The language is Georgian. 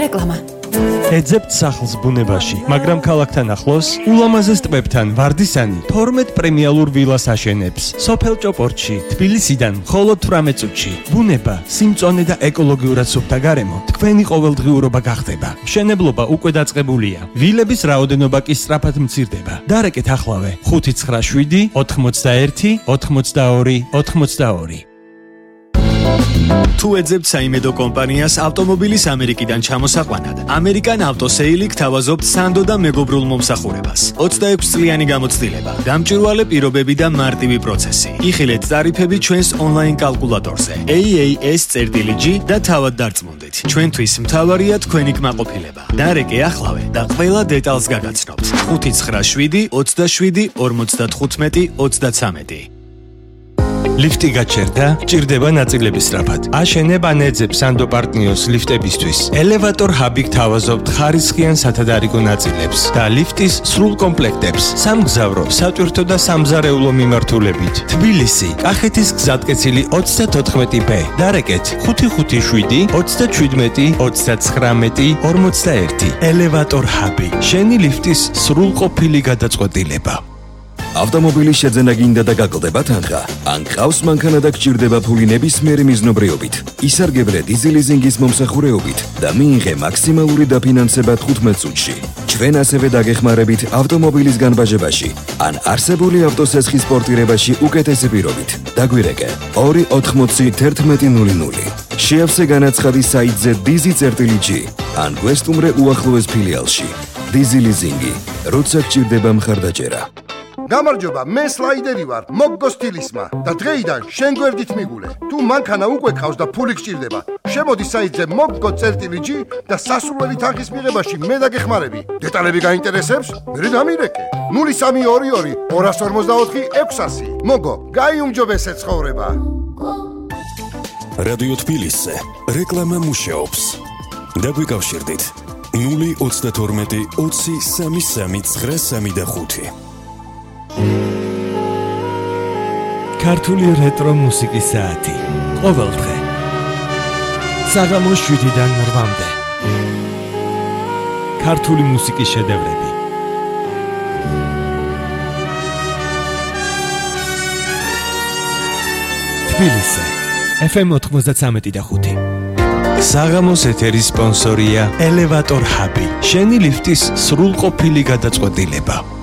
რეკლამა. ეძებთ სახლს ბუნებაში, მაგრამ ქალაქთან ახლოს ულამაზეს ტბებთან ვარდისანი 12 პრემიალურ ვილას აშენებს. სოფელ ჭოპორტში, თბილისიდან მხოლოდ 18 წუთში. ბუნება, სიმწონე და ეკოლოგიურად სუფთა გარემო თქვენი ყოველდღიურობა გახდება. მშენებლობა უკვე დაწყებულია. ვილების რაოდენობა კი სწრაფად მცირდება. დარეკეთ ახლავე 597 81 82 82. თუ ეძებთ საიმედო კომპანიას ავტომობილის ამერიკიდან ჩამოსაყვანად, ამერიკან ავტოსეილი გთავაზობთ სანდო და მეგობრულ მომსახურებას. 26 წლიანი გამოცდილება, გამჭვირვალე პირობები და მარტივი პროცესი. იხილეთ ტარიფები ჩვენს ონლაინ კალკულატორზე. AAS.G და თავად დარწმუნდით. ჩვენთვის მთავარია თქვენი კმაყოფილება. დარეკე ახლავე და ყველა დეტალს გაგაცნობთ. 597 27 55 33. ლიფტი გაჩერდა, ჭირდება ნაწილების სწრაფად. აშენებ ან ეძებ სანდო პარტნიოს ლიფტებისთვის. ელევატორ ჰაბი გთავაზობთ ხარისხიან სათადარიგო ნაწილებს და ლიფტის სრულ კომპლექტებს. სამგზავრო, სატვირთო და სამზარეულო მიმართულებით. თბილისი, კახეთის გზატკეცილი 34B. დარეკეთ 557 37 39 41. ელევატორ ჰაბი. შენი ლიფტის სრულყოფილი გადაწყვეტილება. ავტომობილის შეძენა გინდა და გაკლდება თანხა. ან ყავს მანქანა და გჭირდება ფული ნებისმიერი მიზნობრიობით. ისარგებლე დიზელიზინგის მომსახურეობით და მიიღე მაქსიმალური დაფინანსება 15 წუთში. ჩვენ ასევე დაგეხმარებით ავტომობილის განბაჟებაში ან არსებული ავტოსესხის პორტირებაში უკეთესი პირობით. დაგვირეკე 280 1100. შეავსე განაცხადი საიტზე dizi.g ან გვესტუმრე უახლოეს ფილიალში. დიზელიზინგი, როცა გჭირდება მხარდაჭერა. გამარჯობა, მე სლაიდერი ვარ, მოგგო სტილისმა და დღეიდან შენ გვერდით მიგულე. თუ მანქანა უკვე ყავს და ფული გჭირდება, შემოდი საიტზე moggo.g და სასურველი თანხის მიღებაში მე დაგეხმარები. დეტალები გაინტერესებს? მე დამირეკე. 0322 244 600. მოგო, გაიუმჯობესე ცხოვრება. რადიო თბილისზე რეკლამა მუშაობს. დაგვიკავშირდით 032 20 33 935. ქართული რეტრო მუსიკის საათი. ყოველდღე საღამოს 7-დან 8-მდე. ქართული მუსიკის შედევრები. თბილისზე FM 93.5. საღამოს ეთერის სპონსორია ელევატორ ჰაბი. შენი ლიფტის სრულყოფილი გადაწყვეტილება.